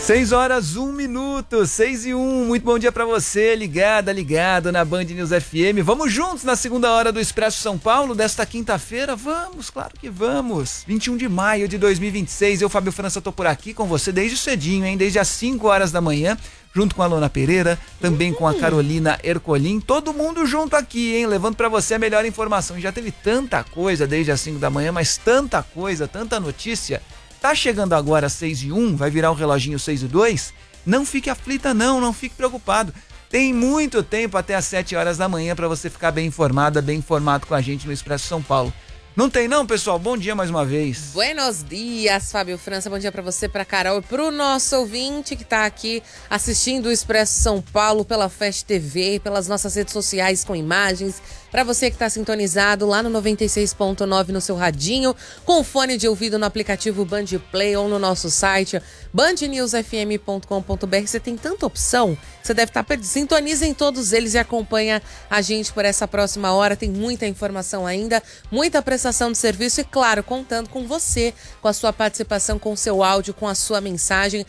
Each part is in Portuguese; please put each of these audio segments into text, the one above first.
6 horas, 1 minuto, 6 e 1, muito bom dia pra você, ligado na Band News FM. Vamos juntos na segunda hora do Expresso São Paulo desta quinta-feira? Vamos, claro que vamos. 21 de maio de 2026, eu, Fábio França, tô por aqui com você desde cedinho, hein? Desde as 5 horas da manhã, junto com a Lona Pereira, também com a Carolina Ercolim, todo mundo junto aqui, hein? Levando pra você a melhor informação. E já teve tanta coisa desde as 5 da manhã, mas tanta coisa, tanta notícia. Tá chegando agora às 6 e 1, vai virar um reloginho 6 e 2, não fique aflita não fique preocupado. Tem muito tempo até às 7 horas da manhã para você ficar bem informada, bem informado com a gente no Expresso São Paulo. Não tem não, pessoal? Bom dia mais uma vez. Buenos dias, Fábio França. Bom dia pra você, pra Carol e pro nosso ouvinte que tá aqui assistindo o Expresso São Paulo pela Fast TV, pelas nossas redes sociais com imagens. Pra você que tá sintonizado lá no 96.9 no seu radinho, com fone de ouvido no aplicativo Band Play ou no nosso site bandnewsfm.com.br. Você tem tanta opção, você deve estar perdido. Sintoniza em todos eles e acompanha a gente por essa próxima hora. Tem muita informação ainda, muita prestação de serviço e, claro, contando com você, com a sua participação, com o seu áudio, com a sua mensagem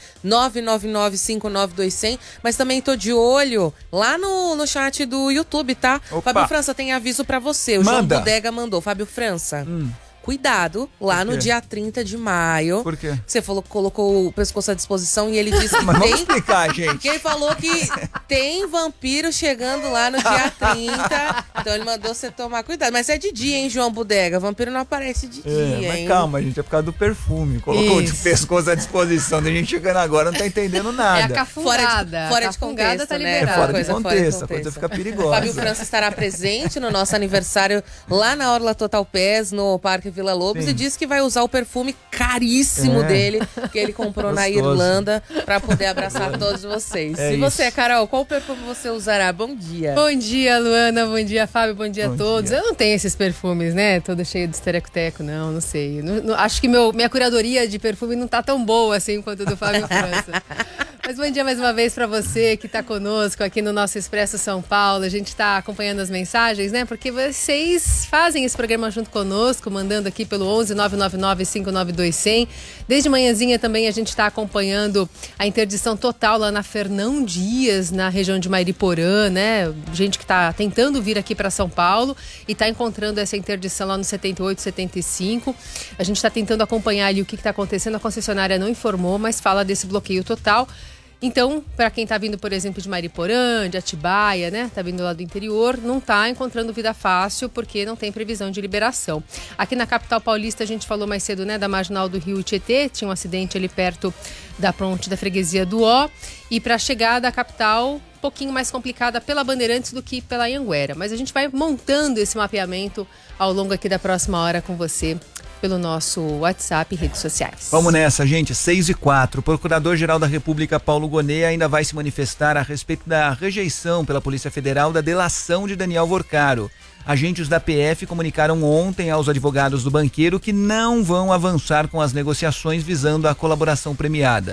999-592-100. Mas também tô de olho lá no chat do YouTube, tá? Opa. Fábio França, tem aviso pra você. O Manda. João Bodega mandou. Fábio França, cuidado lá no dia 30 de maio. Por quê? Você falou que colocou o pescoço à disposição e ele disse que Mas vamos tem... explicar, gente. Que ele falou que tem vampiro chegando lá no dia 30. Então ele mandou você tomar cuidado. Mas é de dia, hein, João Bodega? Vampiro não aparece de dia, Mas hein? calma, gente, é por causa do perfume. Colocou o pescoço à disposição. Tem gente chegando agora, não tá entendendo nada. É a cafungada. Fora de contexto, tá né? liberada. É fora de Coisa contexto, a coisa fica perigosa. Fábio França estará presente no nosso aniversário lá na Orla Total Pés, no Parque Vila Lobos, Sim. e disse que vai usar o perfume caríssimo dele, que ele comprou na Irlanda, pra poder abraçar todos vocês. É E você, isso. Carol, qual perfume você usará? Bom dia. Bom dia, Luana. Bom dia, Fábio. Bom dia Bom a todos. dia. Eu não tenho esses perfumes, né? Todo cheio de esterecoteco, não sei. Acho que minha curadoria de perfume não tá tão boa assim quanto a do Fábio França. Mas bom dia mais uma vez para você que tá conosco aqui no nosso Expresso São Paulo. A gente tá acompanhando as mensagens, né? Porque vocês fazem esse programa junto conosco, mandando aqui pelo 11 999 592 100. Desde manhãzinha também a gente tá acompanhando a interdição total lá na Fernão Dias, na região de Mairiporã, né? Gente que tá tentando vir aqui para São Paulo e tá encontrando essa interdição lá no 78, 75. A gente tá tentando acompanhar ali o que tá acontecendo. A concessionária não informou, mas fala desse bloqueio total. Então, para quem tá vindo, por exemplo, de Mairiporã, de Atibaia, né? Tá vindo lá do interior, não tá encontrando vida fácil porque não tem previsão de liberação. Aqui na capital paulista, a gente falou mais cedo, né? Da marginal do Rio Tietê, tinha um acidente ali perto da ponte da freguesia do Ó. E para chegar da capital, um pouquinho mais complicada pela Bandeirantes do que pela Anhanguera. Mas a gente vai montando esse mapeamento ao longo aqui da próxima hora com você, pelo nosso WhatsApp e redes sociais. Vamos nessa, gente. 6 e 4. O Procurador-Geral da República, Paulo Gonet, ainda vai se manifestar a respeito da rejeição pela Polícia Federal da delação de Daniel Vorcaro. Agentes da PF comunicaram ontem aos advogados do banqueiro que não vão avançar com as negociações visando a colaboração premiada.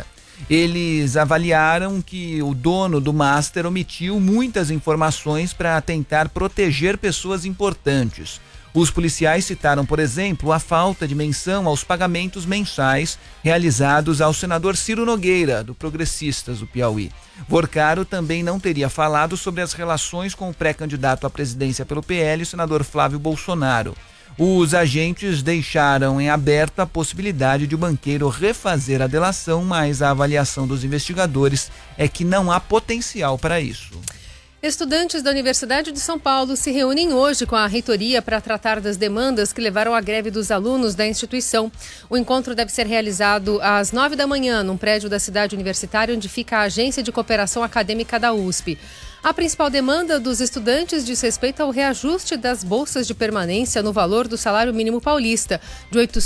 Eles avaliaram que o dono do Master omitiu muitas informações para tentar proteger pessoas importantes. Os policiais citaram, por exemplo, a falta de menção aos pagamentos mensais realizados ao senador Ciro Nogueira, do Progressistas do Piauí. Vorcaro também não teria falado sobre as relações com o pré-candidato à presidência pelo PL, o senador Flávio Bolsonaro. Os agentes deixaram em aberto a possibilidade de o banqueiro refazer a delação, mas a avaliação dos investigadores é que não há potencial para isso. Estudantes da Universidade de São Paulo se reúnem hoje com a reitoria para tratar das demandas que levaram à greve dos alunos da instituição. O encontro deve ser realizado às 9 da manhã, num prédio da cidade universitária onde fica a Agência de Cooperação Acadêmica da USP. A principal demanda dos estudantes diz respeito ao reajuste das bolsas de permanência no valor do salário mínimo paulista, de R$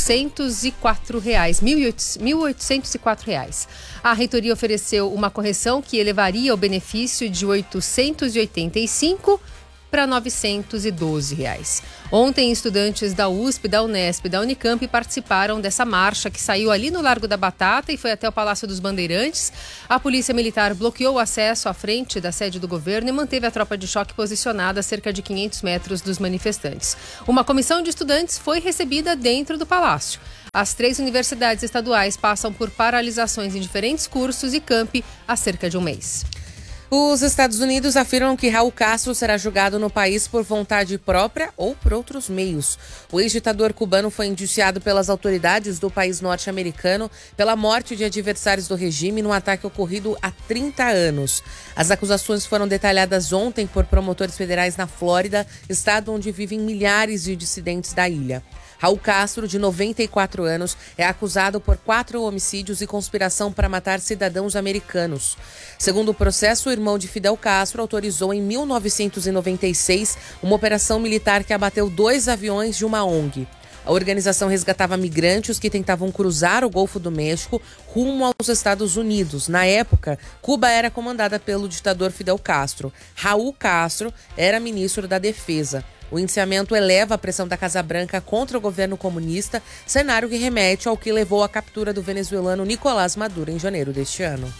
1.804. A reitoria ofereceu uma correção que elevaria o benefício de R$ 885 para R$ 912. Ontem, estudantes da USP, da Unesp e da Unicamp participaram dessa marcha que saiu ali no Largo da Batata e foi até o Palácio dos Bandeirantes. A Polícia Militar bloqueou o acesso à frente da sede do governo e manteve a tropa de choque posicionada a cerca de 500 metros dos manifestantes. Uma comissão de estudantes foi recebida dentro do palácio. As 3 universidades estaduais passam por paralisações em diferentes cursos e campi há cerca de um mês. Os Estados Unidos afirmam que Raul Castro será julgado no país por vontade própria ou por outros meios. O ex-ditador cubano foi indiciado pelas autoridades do país norte-americano pela morte de adversários do regime num ataque ocorrido há 30 anos. As acusações foram detalhadas ontem por promotores federais na Flórida, estado onde vivem milhares de dissidentes da ilha. Raul Castro, de 94 anos, é acusado por 4 homicídios e conspiração para matar cidadãos americanos. Segundo o processo, o irmão de Fidel Castro autorizou em 1996 uma operação militar que abateu 2 aviões de uma ONG. A organização resgatava migrantes que tentavam cruzar o Golfo do México rumo aos Estados Unidos. Na época, Cuba era comandada pelo ditador Fidel Castro. Raul Castro era ministro da Defesa. O indiciamento eleva a pressão da Casa Branca contra o governo comunista, cenário que remete ao que levou à captura do venezuelano Nicolás Maduro em janeiro deste ano.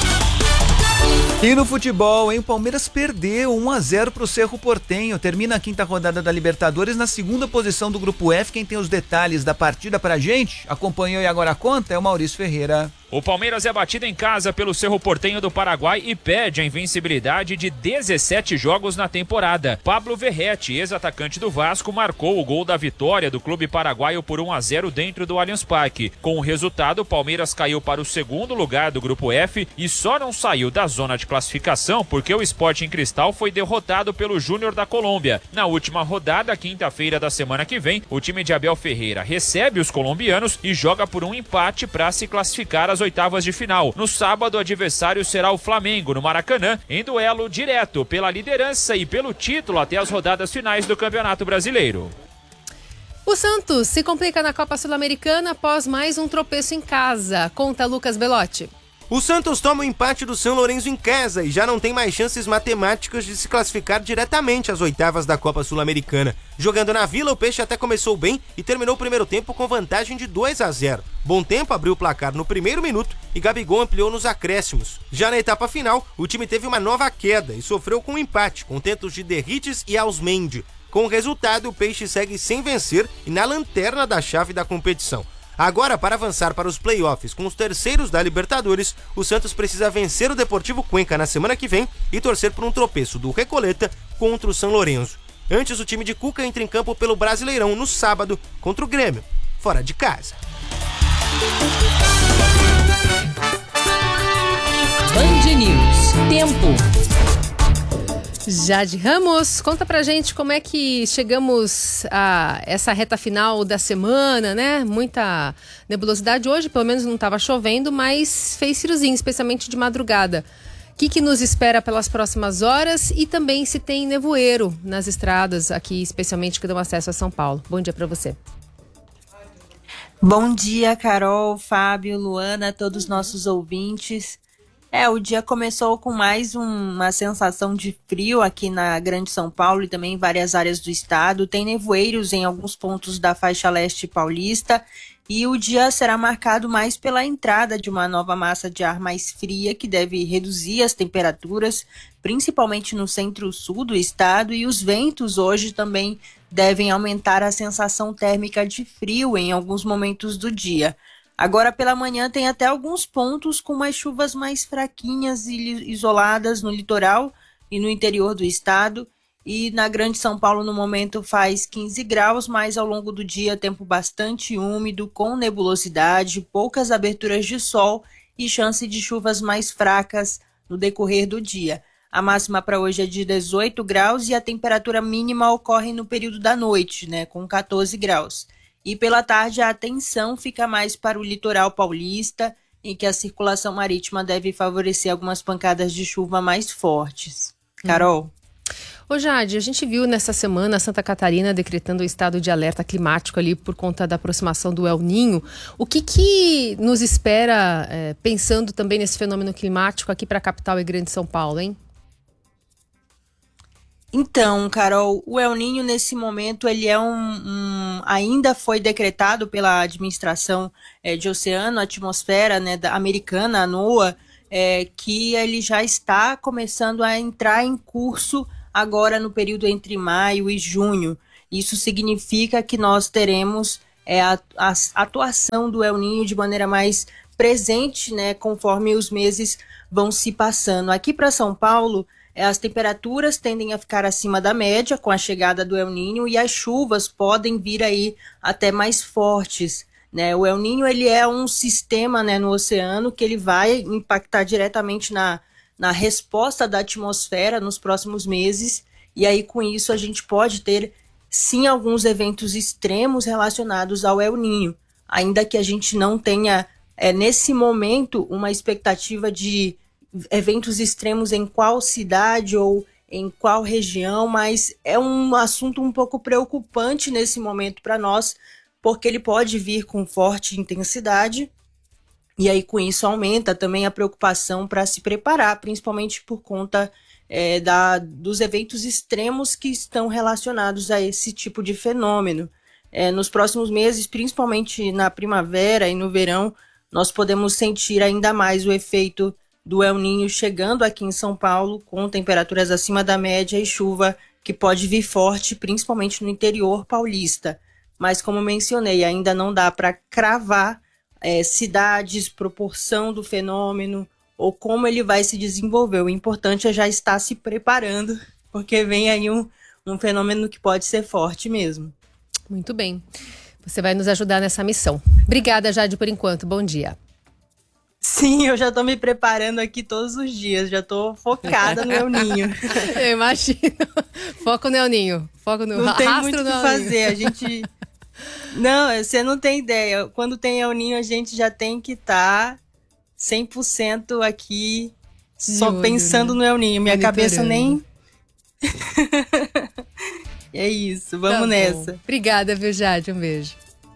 E no futebol, hein? O Palmeiras perdeu 1-0 para o Cerro Porteño. Termina a 5ª rodada da Libertadores na 2ª posição do Grupo F. Quem tem os detalhes da partida pra gente, acompanhou e agora conta, é o Maurício Ferreira. O Palmeiras é batido em casa pelo Cerro Porteño do Paraguai e perde a invencibilidade de 17 jogos na temporada. Pablo Verratti, ex-atacante do Vasco, marcou o gol da vitória do clube paraguaio por 1-0 dentro do Allianz Parque. Com o resultado, o Palmeiras caiu para o 2º lugar do Grupo F e só não saiu da zona de classificação porque o Sporting Cristal foi derrotado pelo Júnior da Colômbia. Na última rodada, quinta-feira da semana que vem, o time de Abel Ferreira recebe os colombianos e joga por um empate para se classificar às oitavas de final. No sábado, o adversário será o Flamengo, no Maracanã, em duelo direto pela liderança e pelo título até as rodadas finais do Campeonato Brasileiro. O Santos se complica na Copa Sul-Americana após mais um tropeço em casa. Conta Lucas Belotti. O Santos toma o empate do São Lourenço em casa e já não tem mais chances matemáticas de se classificar diretamente às oitavas da Copa Sul-Americana. Jogando na Vila, o Peixe até começou bem e terminou o primeiro tempo com vantagem de 2-0. Bom Tempo abriu o placar no primeiro minuto e Gabigol ampliou nos acréscimos. Já na etapa final, o time teve uma nova queda e sofreu com um empate, com tentos de Derrites e Ausmendi. Com o resultado, o Peixe segue sem vencer e na lanterna da chave da competição. Agora, para avançar para os playoffs com os terceiros da Libertadores, o Santos precisa vencer o Deportivo Cuenca na semana que vem e torcer por um tropeço do Recoleta contra o São Lourenço. Antes, o time de Cuca entra em campo pelo Brasileirão no sábado contra o Grêmio, fora de casa. Band News. Tempo. Jade Ramos, conta pra gente como é que chegamos a essa reta final da semana, né? Muita nebulosidade hoje, pelo menos não estava chovendo, mas fez friozinho, especialmente de madrugada. O que nos espera pelas próximas horas e também se tem nevoeiro nas estradas aqui, especialmente que dão acesso a São Paulo. Bom dia pra você. Bom dia, Carol, Fábio, Luana, todos os nossos ouvintes. O dia começou com mais uma sensação de frio aqui na Grande São Paulo e também em várias áreas do estado. Tem nevoeiros em alguns pontos da faixa leste paulista e o dia será marcado mais pela entrada de uma nova massa de ar mais fria que deve reduzir as temperaturas, principalmente no centro-sul do estado, e os ventos hoje também devem aumentar a sensação térmica de frio em alguns momentos do dia. Agora pela manhã tem até alguns pontos com umas chuvas mais fraquinhas e isoladas no litoral e no interior do estado. E na Grande São Paulo no momento faz 15 graus, mas ao longo do dia tempo bastante úmido, com nebulosidade, poucas aberturas de sol e chance de chuvas mais fracas no decorrer do dia. A máxima para hoje é de 18 graus e a temperatura mínima ocorre no período da noite, com 14 graus. E pela tarde a atenção fica mais para o litoral paulista, em que a circulação marítima deve favorecer algumas pancadas de chuva mais fortes. Carol? Ô Jade, a gente viu nessa semana Santa Catarina decretando o estado de alerta climático ali por conta da aproximação do El Niño. O que nos espera, pensando também nesse fenômeno climático aqui para a capital e Grande São Paulo, hein? Então, Carol, o El Niño nesse momento ele é ainda foi decretado pela administração de oceano, atmosfera da americana, a NOAA, que ele já está começando a entrar em curso agora no período entre maio e junho. Isso significa que nós teremos a atuação do El Niño de maneira mais presente, né, conforme os meses vão se passando. Aqui para São Paulo, as temperaturas tendem a ficar acima da média com a chegada do El Niño e as chuvas podem vir aí até mais fortes, né? O El Niño, ele é um sistema, né, no oceano que ele vai impactar diretamente na resposta da atmosfera nos próximos meses, e aí com isso a gente pode ter sim alguns eventos extremos relacionados ao El Niño, ainda que a gente não tenha nesse momento uma expectativa de eventos extremos em qual cidade ou em qual região, mas é um assunto um pouco preocupante nesse momento para nós, porque ele pode vir com forte intensidade, e aí com isso aumenta também a preocupação para se preparar, principalmente por conta dos eventos extremos que estão relacionados a esse tipo de fenômeno. Nos próximos meses, principalmente na primavera e no verão, nós podemos sentir ainda mais o efeito do El Niño chegando aqui em São Paulo, com temperaturas acima da média e chuva que pode vir forte, principalmente no interior paulista. Mas, como mencionei, ainda não dá para cravar cidades, proporção do fenômeno ou como ele vai se desenvolver. O importante é já estar se preparando, porque vem aí um fenômeno que pode ser forte mesmo. Muito bem. Você vai nos ajudar nessa missão. Obrigada, Jade, por enquanto. Bom dia. Sim, eu já tô me preparando aqui todos os dias, já tô focada no El Niño. Eu imagino. Foco no El Niño. Foco no não tem rastro muito o no que El fazer, a gente... Não, você não tem ideia. Quando tem El Niño, a gente já tem que estar 100% aqui, só pensando no El Niño. Minha cabeça nem... É isso, vamos nessa. Obrigada, viu, Jade? Um beijo.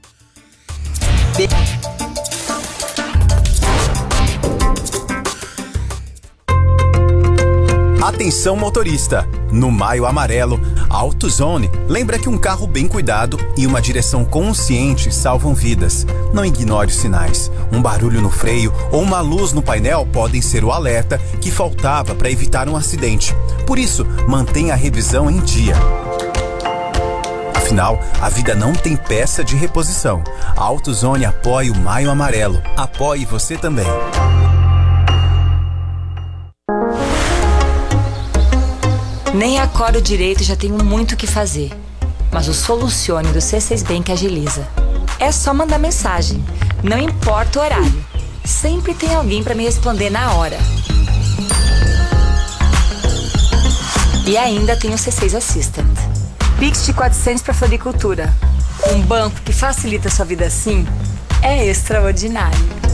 Atenção motorista, no Maio Amarelo, a AutoZone lembra que um carro bem cuidado e uma direção consciente salvam vidas. Não ignore os sinais. Um barulho no freio ou uma luz no painel podem ser o alerta que faltava para evitar um acidente. Por isso, mantenha a revisão em dia. Afinal, a vida não tem peça de reposição. A AutoZone apoia o Maio Amarelo. Apoie você também. Nem acordo direito e já tenho muito o que fazer. Mas o Solucione do C6 Bank agiliza. É só mandar mensagem. Não importa o horário. Sempre tem alguém para me responder na hora. E ainda tem o C6 Assistant. Pix de 400 para floricultura. Um banco que facilita sua vida assim é extraordinário.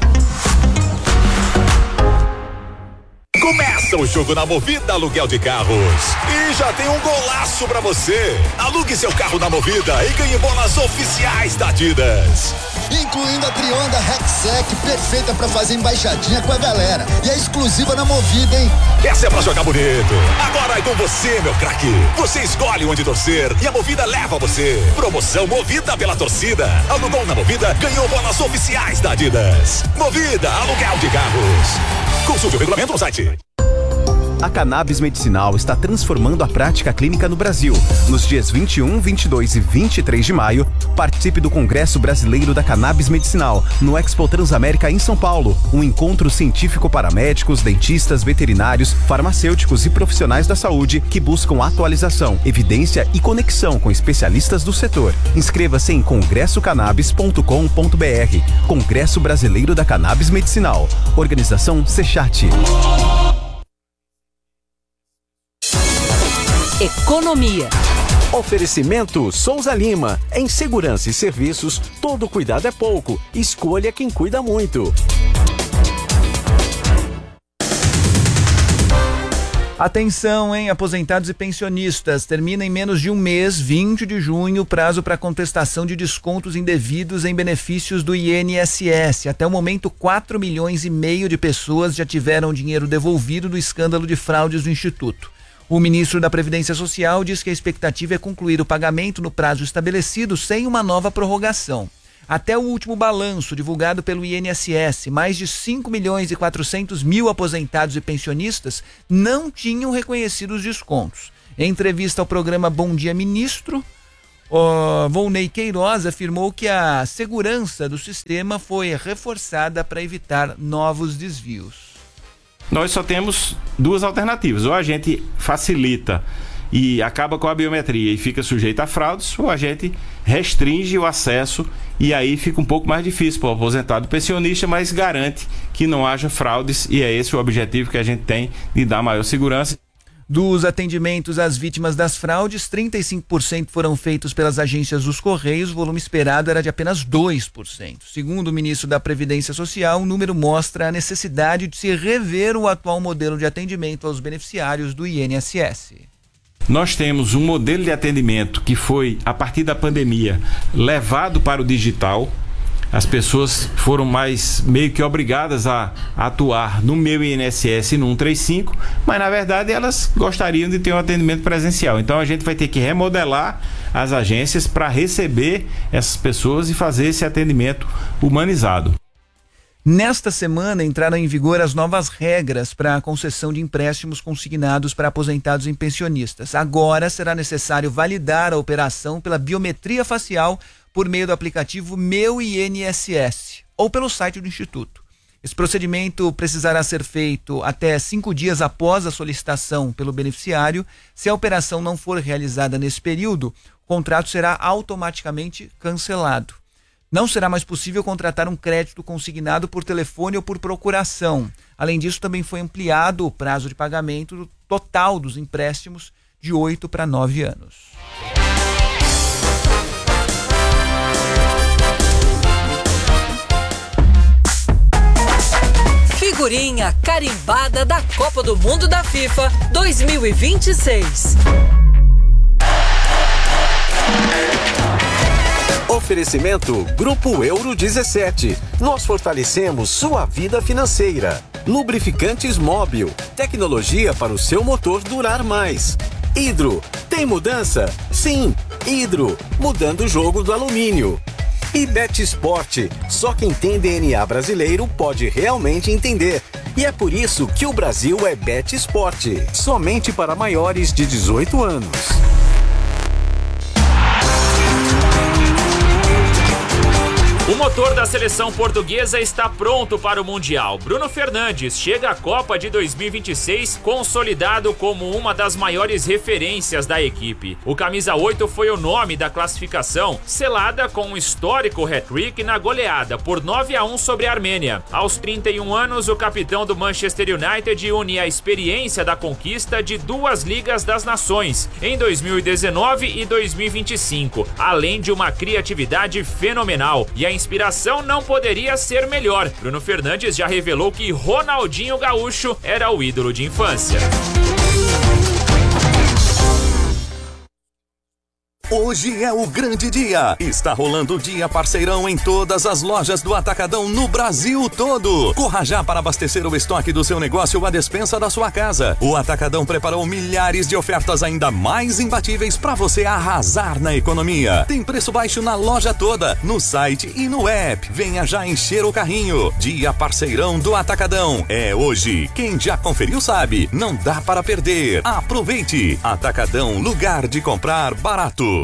Começa o jogo na Movida Aluguel de Carros. E já tem um golaço pra você. Alugue seu carro na Movida e ganhe bolas oficiais da Adidas. Incluindo a Trionda Rexec, perfeita pra fazer embaixadinha com a galera. E é exclusiva na Movida, hein? Essa é pra jogar bonito. Agora é com você, meu craque. Você escolhe onde torcer e a Movida leva você. Promoção Movida pela torcida. Alugou na Movida, ganhou bolas oficiais da Adidas. Movida Aluguel de Carros. Consulte o regulamento no site. A cannabis medicinal está transformando a prática clínica no Brasil. Nos dias 21, 22 e 23 de maio, participe do Congresso Brasileiro da Cannabis Medicinal, no Expo Transamérica em São Paulo. Um encontro científico para médicos, dentistas, veterinários, farmacêuticos e profissionais da saúde que buscam atualização, evidência e conexão com especialistas do setor. Inscreva-se em congressocannabis.com.br. Congresso Brasileiro da Cannabis Medicinal. Organização Sechat. Economia. Oferecimento Souza Lima. Em segurança e serviços, todo cuidado é pouco. Escolha quem cuida muito. Atenção, hein? Aposentados e pensionistas. Termina em menos de um mês, 20 de junho, o prazo para contestação de descontos indevidos em benefícios do INSS. Até o momento, 4,5 milhões de pessoas já tiveram dinheiro devolvido do escândalo de fraudes do Instituto. O ministro da Previdência Social diz que a expectativa é concluir o pagamento no prazo estabelecido sem uma nova prorrogação. Até o último balanço divulgado pelo INSS, mais de 5.400.000 aposentados e pensionistas não tinham reconhecido os descontos. Em entrevista ao programa Bom Dia Ministro, O Volney Queiroz afirmou que a segurança do sistema foi reforçada para evitar novos desvios. Nós só temos duas alternativas: ou a gente facilita e acaba com a biometria e fica sujeito a fraudes, ou a gente restringe o acesso e aí fica um pouco mais difícil para o aposentado pensionista, mas garante que não haja fraudes, e é esse o objetivo que a gente tem, de dar maior segurança. Dos atendimentos às vítimas das fraudes, 35% foram feitos pelas agências dos Correios, o volume esperado era de apenas 2%. Segundo o ministro da Previdência Social, o número mostra a necessidade de se rever o atual modelo de atendimento aos beneficiários do INSS. Nós temos um modelo de atendimento que foi, a partir da pandemia, levado para o digital. As pessoas foram meio que obrigadas a atuar no Meu INSS e no 135, mas na verdade elas gostariam de ter um atendimento presencial. Então a gente vai ter que remodelar as agências para receber essas pessoas e fazer esse atendimento humanizado. Nesta semana entraram em vigor as novas regras para a concessão de empréstimos consignados para aposentados e pensionistas. Agora será necessário validar a operação pela biometria facial por meio do aplicativo Meu INSS ou pelo site do Instituto. Esse procedimento precisará ser feito até 5 dias após a solicitação pelo beneficiário. Se a operação não for realizada nesse período, o contrato será automaticamente cancelado. Não será mais possível contratar um crédito consignado por telefone ou por procuração. Além disso, também foi ampliado o prazo de pagamento total dos empréstimos de 8 para 9 anos. Figurinha carimbada da Copa do Mundo da FIFA 2026. Oferecimento Grupo Euro 17. Nós fortalecemos sua vida financeira. Lubrificantes Móbil. Tecnologia para o seu motor durar mais. Hidro. Tem mudança? Sim. Hidro. Mudando o jogo do alumínio. E BetSport. Só quem tem DNA brasileiro pode realmente entender. E é por isso que o Brasil é BetSport. Somente para maiores de 18 anos. O motor da seleção portuguesa está pronto para o Mundial. Bruno Fernandes chega à Copa de 2026 consolidado como uma das maiores referências da equipe. O camisa 8 foi o nome da classificação, selada com um histórico hat-trick na goleada por 9-1 sobre a Armênia. Aos 31 anos, o capitão do Manchester United une a experiência da conquista de 2 Ligas das Nações, em 2019 e 2025, além de uma criatividade fenomenal. E a inspiração não poderia ser melhor. Bruno Fernandes já revelou que Ronaldinho Gaúcho era o ídolo de infância. Hoje é o grande dia. Está rolando o Dia Parceirão em todas as lojas do Atacadão no Brasil todo. Corra já para abastecer o estoque do seu negócio ou a despensa da sua casa. O Atacadão preparou milhares de ofertas ainda mais imbatíveis para você arrasar na economia. Tem preço baixo na loja toda, no site e no app. Venha já encher o carrinho. Dia Parceirão do Atacadão. É hoje. Quem já conferiu sabe. Não dá para perder. Aproveite. Atacadão, lugar de comprar barato.